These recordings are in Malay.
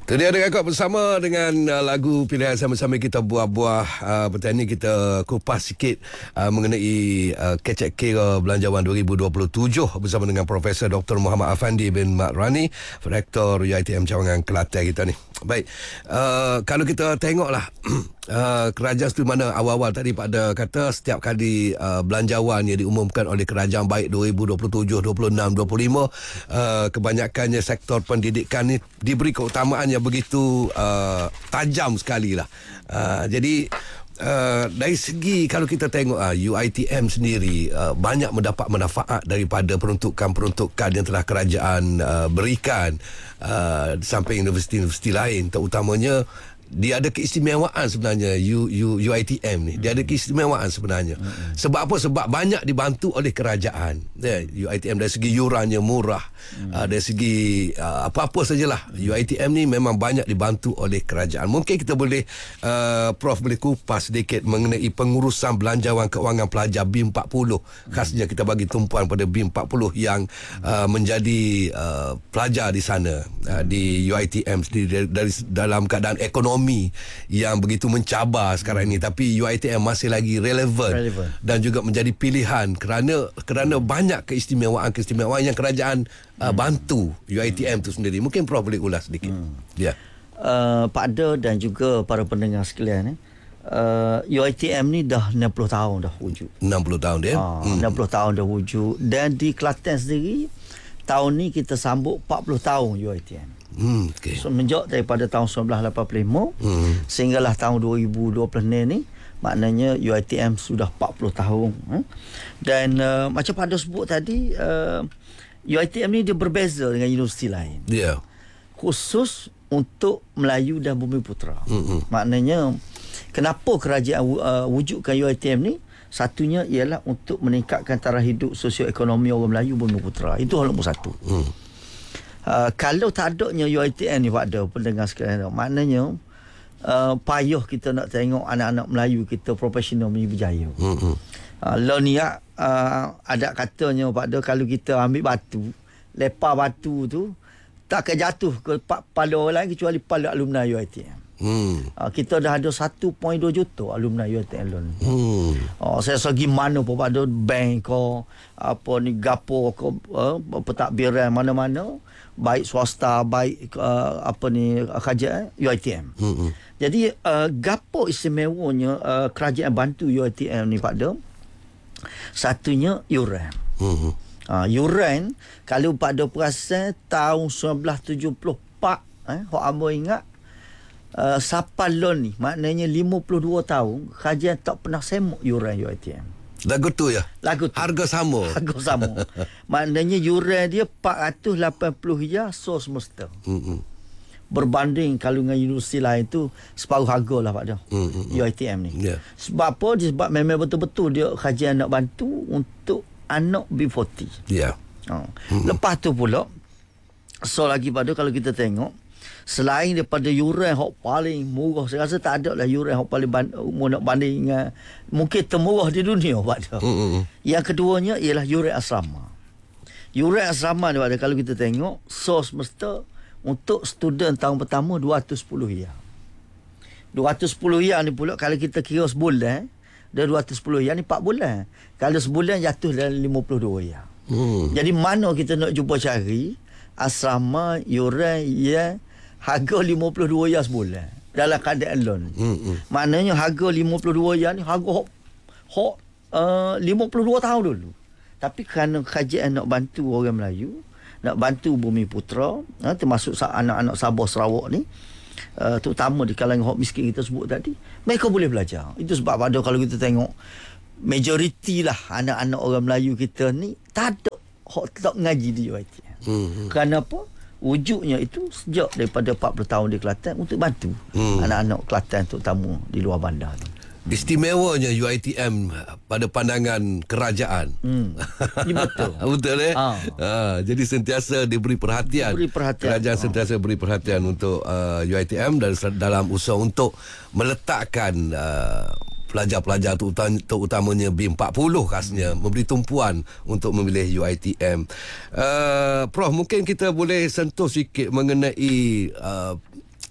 Itu dia Rekod bersama dengan lagu pilihan sama-sama kita buah-buah petani. Kita kupas sikit mengenai kecek kira Belanjawan 2027 bersama dengan Profesor Dr. Muhammad Afandi bin Mat Rani, Rektor UiTM Cawangan Kelantan kita ni. Baik, kalau kita tengoklah kerajaan seperti mana awal-awal tadi Pak Ada kata setiap kali belanjawan yang diumumkan oleh kerajaan baik 2027, 26, 25, kebanyakannya sektor pendidikan ni diberi keutamaan yang begitu tajam sekali lah. Jadi dari segi kalau kita tengok UiTM sendiri banyak mendapat manfaat daripada peruntukan-peruntukan yang telah kerajaan berikan sampai universiti-universiti lain, terutamanya dia ada keistimewaan sebenarnya. UiTM ni dia ada keistimewaan sebenarnya. Sebab apa? Sebab banyak dibantu oleh kerajaan. UiTM dari segi yurannya murah, dari segi apa-apa sajalah. UiTM ni memang banyak dibantu oleh kerajaan. Mungkin kita boleh Prof boleh kupas sedikit mengenai pengurusan belanjawan keuangan pelajar BIM 40. Khasnya kita bagi tumpuan pada BIM 40 yang menjadi pelajar di sana di UiTM sendiri dari dalam keadaan ekonomi yang begitu mencabar sekarang ini, tapi UiTM masih lagi relevan dan juga menjadi pilihan kerana banyak keistimewaan yang kerajaan bantu UiTM tu sendiri. Mungkin Prof boleh ulas sedikit. Ya. Pak Ada dan juga para pendengar sekalian, UiTM ni dah 60 tahun dah wujud. 60 tahun dia. 60 tahun dah wujud, dan di Kelantan sendiri tahun ni kita sambut 40 tahun UiTM. Okay. Semenjak daripada tahun 1985 sehinggalah tahun 2020 ni, maknanya UiTM sudah 40 tahun. Dan macam Pak Ada sebut tadi, UiTM ni dia berbeza dengan universiti lain. Yeah. Khusus untuk Melayu dan Bumiputera. Maknanya kenapa kerajaan wujudkan UiTM ni? Satunya ialah untuk meningkatkan taraf hidup sosioekonomi orang Melayu Bumiputera. Itu hal nombor satu. Kalau tak adanya UiTM ni Pak Ada, pendengar sekalian, maknanya payah kita nak tengok anak-anak Melayu kita profesional ni berjaya. Lo ni ada katanya Pak Ada, kalau kita ambil batu, lepar batu tu tak akan jatuh ke kepala orang lain kecuali kepala alumni UiTM. Kita dah ada 1.2 juta alumni UiTM loan. Saya segi mana pun Pak Ada, bank ko apa ni gapo ko pentadbiran mana-mana, baik swasta, baik apa ni kerajaan UiTM. Jadi gapo istimewanya kerajaan bantu UiTM ni Pak Ada? Satunya yuran. Yuran kalau Pak Ada perasan tahun 1974, hok amo ingat, siapa loan ni maknanya 52 tahun kerajaan tak pernah semok yuran UiTM. Lagu tu ya? Lagu tu. Harga sama. Maknanya yuran dia 480 riyal so semesta. Berbanding kalau dengan universiti lain tu separuh harga lah Pak Dah. UiTM ni. Sebab apa? Sebab memang betul-betul dia kerajaan nak bantu untuk anak B40. Lepas tu pula, so lagi Pak Dah, kalau kita tengok, selain daripada yuran hok paling murah, saya rasa tak ada lah yuran hok paling nak banding dengan, mungkin termurah di dunia Pak Dah. Yang keduanya ialah yuran asrama. Yuran asrama ni Pak Dah, kalau kita tengok, so semesta untuk student tahun pertama 210 riyal. 210 riyal ni pula kalau kita kira sebulan, dan 210 riyal ni 4 bulan. Kalau sebulan jatuh dalam 52 riyal. Jadi mana kita nak jumpa cari asrama yuran yang harga 52 riyal sebulan dalam keadaan loan. Maknanya harga 52 riyal ni harga hok 52 tahun dulu. Tapi kerana kerajaan nak bantu orang Melayu, nak bantu Bumiputera, termasuk anak-anak Sabah Sarawak ni, terutama di kalangan hok miskin kita sebut tadi, mereka boleh belajar. Itu sebab pada kalau kita tengok majoriti lah anak-anak orang Melayu kita ni tak ada hok tak ngaji di UiTM. Kerana apa? Wujudnya itu sejak daripada 40 tahun di Kelantan untuk bantu anak-anak Kelantan terutama di luar bandar tu. Istimewanya UiTM pada pandangan kerajaan. Betul. Betul jadi sentiasa diberi perhatian. Kerajaan sentiasa beri perhatian untuk UiTM dalam usaha untuk meletakkan pelajar-pelajar terutamanya BIM 40 khasnya memberi tumpuan untuk memilih UiTM. Prof, mungkin kita boleh sentuh sikit mengenai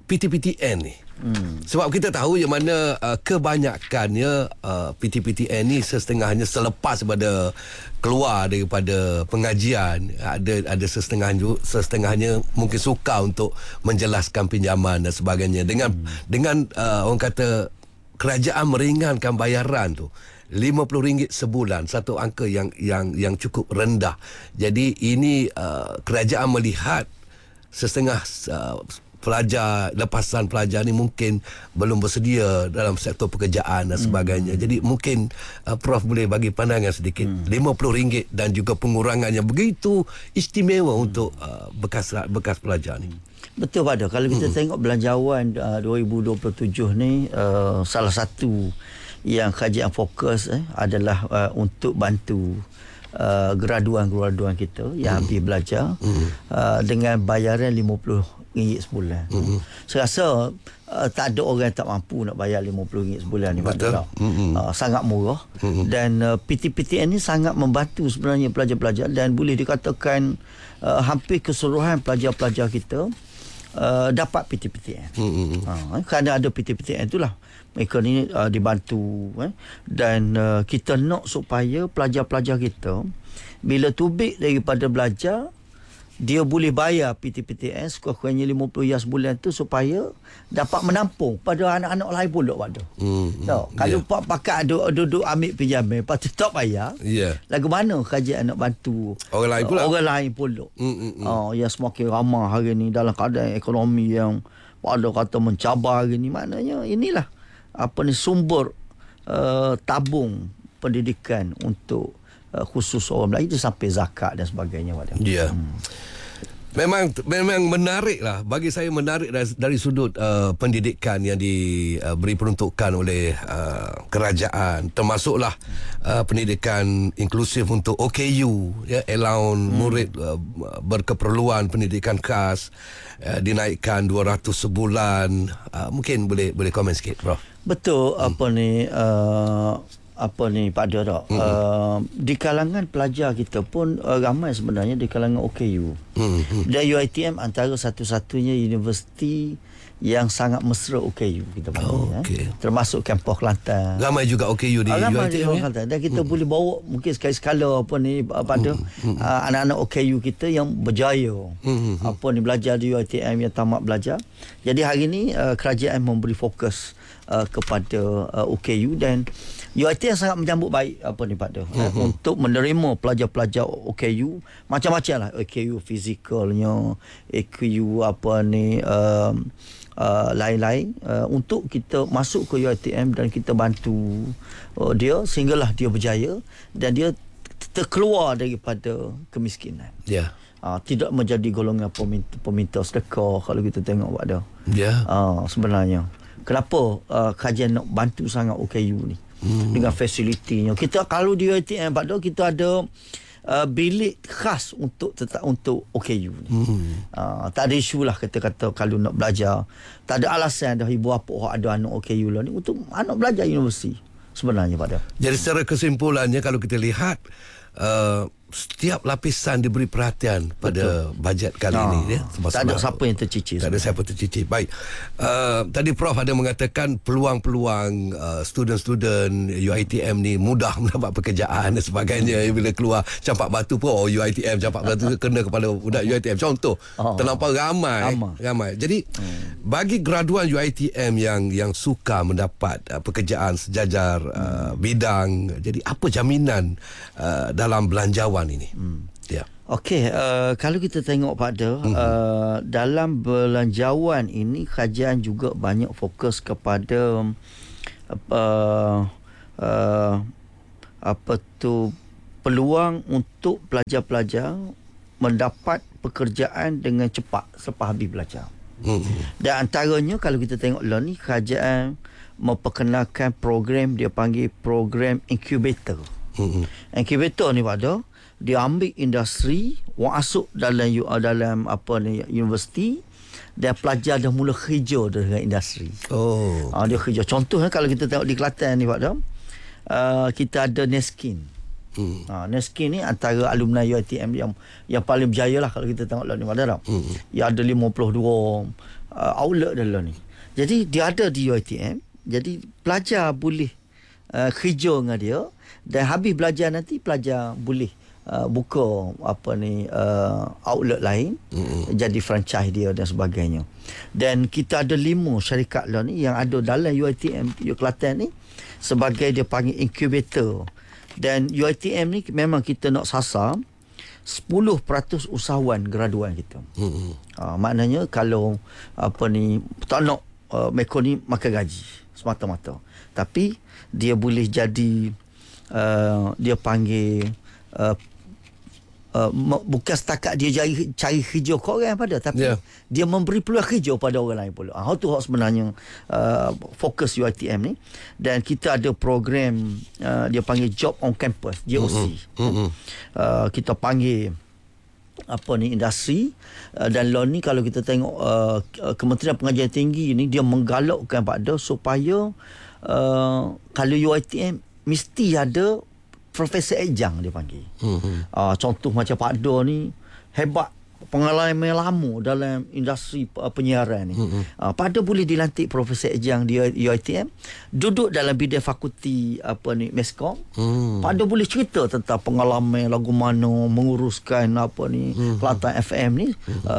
PTPTN ni. Sebab kita tahu yang mana kebanyakannya PTPTN ni setengahnya selepas pada keluar daripada pengajian, ada setengahnya mungkin suka untuk menjelaskan pinjaman dan sebagainya dengan orang kata kerajaan meringankan bayaran tu RM50 sebulan, satu angka yang cukup rendah. Jadi ini kerajaan melihat setengah pelajar, lepasan pelajar ni mungkin belum bersedia dalam sektor pekerjaan dan sebagainya. Jadi mungkin Prof boleh bagi pandangan sedikit. RM50 dan juga pengurangan yang begitu istimewa untuk bekas pelajar ni. Betul pada. Kalau kita tengok belanjawan 2027 ni, salah satu yang kajian fokus adalah untuk bantu graduan kita yang habis belajar dengan bayaran RM50 sebulan. Saya rasa tak ada orang yang tak mampu nak bayar RM50 sebulan ni. Betul. Sangat murah. Dan PTPTN ni sangat membantu sebenarnya pelajar-pelajar, dan boleh dikatakan hampir keseluruhan pelajar-pelajar kita dapat PTPTN. Kerana ada PTPTN itulah mereka ni dibantu. Dan kita nak supaya pelajar-pelajar kita bila tubik daripada belajar, dia boleh bayar PTPTN sekurang-kurangnya RM50 sebulan tu supaya dapat menampung pada anak-anak lain pula waktu. Kalau pak pakat duduk ambil pinjaman lepas tu tak bayar, lagu mana kerajaan nak bantu orang lain pula. Yang semakin ramai hari ni dalam keadaan ekonomi yang pada kata mencabar hari ni. Maknanya inilah sumber tabung pendidikan untuk khusus orang Melayu itu sampai zakat dan sebagainya. Memang menarik lah. Bagi saya menarik dari sudut pendidikan yang diberi peruntukan oleh kerajaan, termasuklah pendidikan inklusif untuk OKU, allowance murid berkeperluan pendidikan khas dinaikkan 200 sebulan. Mungkin boleh komen sikit, Prof. Betul. Pak Dara, di kalangan pelajar kita pun ramai sebenarnya di kalangan OKU. Dan UiTM antara satu-satunya universiti yang sangat mesra OKU kita panggil. Termasuk kampus Kelantan. Ramai juga OKU di UiTM. Dan kita boleh bawa mungkin sekali-sekala pada anak-anak OKU kita yang berjaya belajar di UiTM, yang tamat belajar. Jadi hari ini kerajaan memberi fokus kepada OKU, dan UiTM sangat menyambut baik untuk menerima pelajar-pelajar OKU macam-macam lah. OKU fizikalnya, OKU lain-lain, untuk kita masuk ke UiTM dan kita bantu dia sehinggalah dia berjaya dan dia terkeluar daripada kemiskinan. Tidak menjadi golongan peminta sedekah kalau kita tengok sebenarnya. Kenapa kajian nak bantu sangat OKU ni dengan fasilitinya? Kita kalau di UiTM kita ada bilik khas untuk OKU ni. Tak ada isu lah kata kalau nak belajar. Tak ada alasan dah ibu bapa ada anak OKU lah ni untuk anak belajar universiti sebenarnya Jadi secara kesimpulannya, kalau kita lihat setiap lapisan diberi perhatian pada bajet kali ini. Tak ada siapa yang tercicir. Tak ada siapa tercicir. Baik. Tadi Prof ada mengatakan peluang-peluang student-student UiTM ni mudah mendapat pekerjaan dan sebagainya. Bila keluar campak batu pun UiTM, campak batu kena kepada budak UiTM. Contoh, terlampau ramai. Jadi bagi graduan UiTM yang suka mendapat pekerjaan sejajar bidang, jadi apa jaminan dalam belanjawan ini? Okey, kalau kita tengok dalam belanjawan ini, kerajaan juga banyak fokus kepada peluang untuk pelajar-pelajar mendapat pekerjaan dengan cepat selepas habis belajar. Dan antaranya kalau kita tengok ni, kerajaan memperkenalkan program dia panggil program incubator. Incubator ni dia ambil industri, masuk dalam universiti, dan pelajar dah mula kerja dengan industri. Dia kerja. Contohnya kalau kita tengok di Kelantan ni kita ada Neskin. Neskin ni antara alumni UiTM yang paling berjaya lah kalau kita tengok ni. Yang ada 52 outlet dia ni. Jadi dia ada di UiTM. Jadi pelajar boleh kerja dengan dia, dan habis belajar nanti pelajar boleh buka outlet lain, jadi franchise dia dan sebagainya. Dan kita ada 5 syarikat lah ni yang ada dalam UiTM Kelantan ni sebagai dia panggil incubator. Dan UiTM ni memang kita nak sasar 10% usahawan graduan kita. Maknanya kalau tak nak mereka ni makan gaji semata-mata, tapi dia boleh jadi dia panggil bukan setakat dia cari kerja kat orang pada, tapi dia memberi peluang kerja pada orang lain pula. Itu sebenarnya fokus UiTM ni. Dan kita ada program dia panggil Job on Campus, JOC. Kita panggil industri, dan law ni kalau kita tengok Kementerian Pengajian Tinggi ni dia menggalakkan pada supaya kalau UiTM mesti ada Profesor Ejang dia panggil. Contoh macam Pak Do ni hebat, pengalaman lama dalam industri penyiaran ni. Pak Do boleh dilantik Profesor Ejang di UiTM, duduk dalam bidang fakulti Meskom. Pak Do boleh cerita tentang pengalaman lagu mana menguruskan Kelantan FM ni.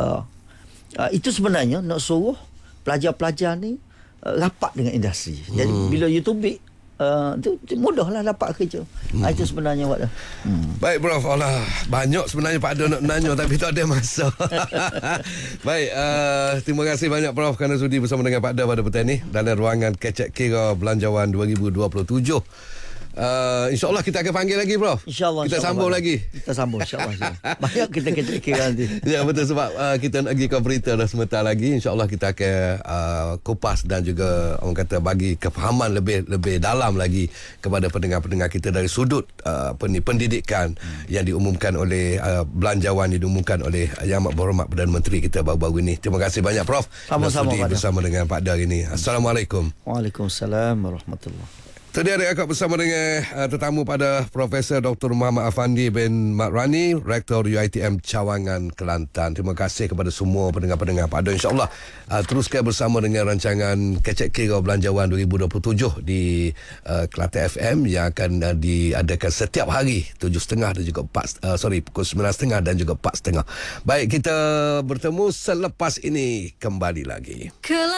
Itu sebenarnya nak suruh pelajar-pelajar ni rapat dengan industri. Jadi bila YouTube mudahlah dapat kerja. Itu sebenarnya Pak. Baik Prof, banyak sebenarnya Pak Do nak nanya tapi tak ada masa. Baik, terima kasih banyak Prof kerana sudi bersama dengan Pak Do pada petang ni dalam ruangan Kecek Kira Belanjawan 2027. InsyaAllah kita akan panggil lagi Prof. InsyaAllah. Kita sambung lagi. Kita sambung insyaAllah. Banyak kita kira nanti. Ya betul, sebab kita nak pergi ke berita dah sebentar lagi. InsyaAllah kita akan kupas dan juga orang kata bagi kefahaman lebih dalam lagi kepada pendengar-pendengar kita dari sudut pendidikan yang diumumkan oleh belanjawan, yang diumumkan oleh Yang Amat Berhormat Perdana Menteri kita baru-baru ini. Terima kasih banyak Prof. Sama-sama bersama dengan Pak Dar ini. Assalamualaikum. Waalaikumsalam warahmatullahi. Tadi ada akak bersama dengan tetamu pada Profesor Dr. Muhammad Afandi bin Mat Rani, Rektor UiTM Cawangan Kelantan. Terima kasih kepada semua pendengar-pendengar Pak Do. InsyaAllah teruskan bersama dengan rancangan Kecek Kira Belanjawan 2027 di Kelantan FM yang akan diadakan setiap hari 7.30 dan juga pukul 9.30 dan juga 4.30. Baik, kita bertemu selepas ini kembali lagi.